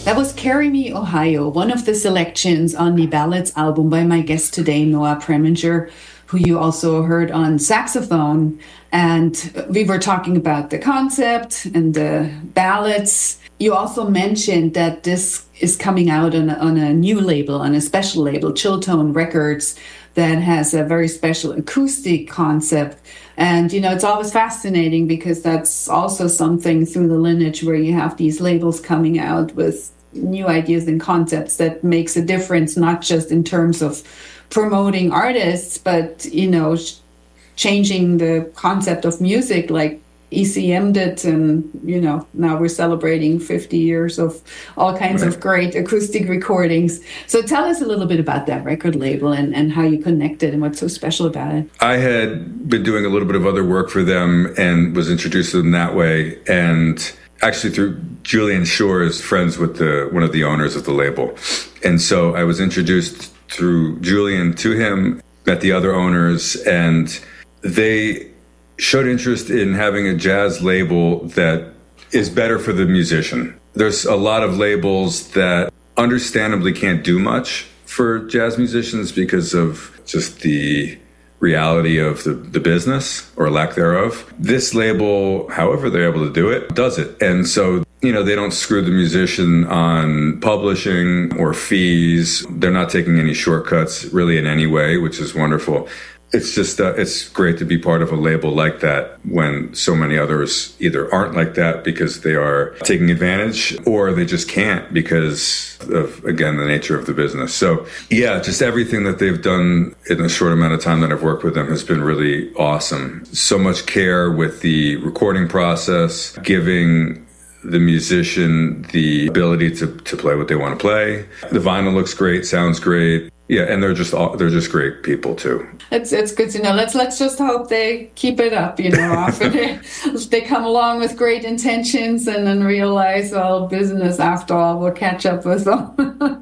That was Carry Me, Ohio, one of the selections on the Ballads album by my guest today, Noah Preminger, who you also heard on saxophone. And we were talking about the concept and the ballads. You also mentioned that this is coming out on a new label, on a special label, Chilltone Records, that has a very special acoustic concept. And, you know, it's always fascinating because that's also something through the lineage where you have these labels coming out with new ideas and concepts that makes a difference, not just in terms of promoting artists, but, you know, changing the concept of music like ECM did. And, you know, now we're celebrating 50 years of all kinds of great acoustic recordings. So tell us a little bit about that record label and how you connected and what's so special about it. I had been doing a little bit of other work for them and was introduced to them that way. And actually through Julian Shore is friends with one of the owners of the label. And so I was introduced through Julian to him, met the other owners, and they showed interest in having a jazz label that is better for the musician. There's a lot of labels that understandably can't do much for jazz musicians because of just the reality of the business or lack thereof. This label, however they're able to do it, does it. And so, you know, they don't screw the musician on publishing or fees. They're not taking any shortcuts really in any way, which is wonderful. It's just, it's great to be part of a label like that when so many others either aren't like that because they are taking advantage or they just can't because of, again, the nature of the business. So yeah, just everything that they've done in a short amount of time that I've worked with them has been really awesome. So much care with the recording process, giving the musician the ability to play what they want to play. The vinyl looks great, sounds great. Yeah, and they're just great people too. It's good to know. Let's just hope they keep it up. You know, often they come along with great intentions and then realize, well, business after all will catch up with them.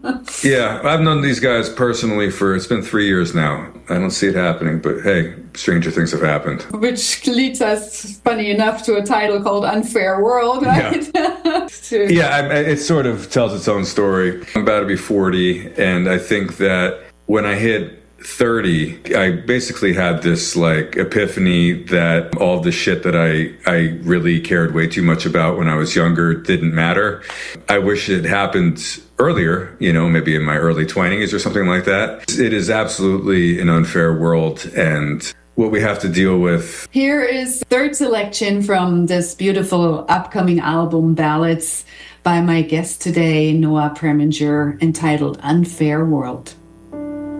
Yeah, I've known these guys personally it's been 3 years now. I don't see it happening, but hey, stranger things have happened. Which leads us, funny enough, to a title called Unfair World, right? Yeah, it sort of tells its own story. I'm about to be 40, and I think that when I hit 30, I basically had this like epiphany that all the shit that I really cared way too much about when I was younger didn't matter. I wish it happened earlier, you know, maybe in my early 20s or something like that. It is absolutely an unfair world and what we have to deal with. Here is third selection from this beautiful upcoming album, Ballads, by my guest today, Noah Preminger, entitled Unfair World.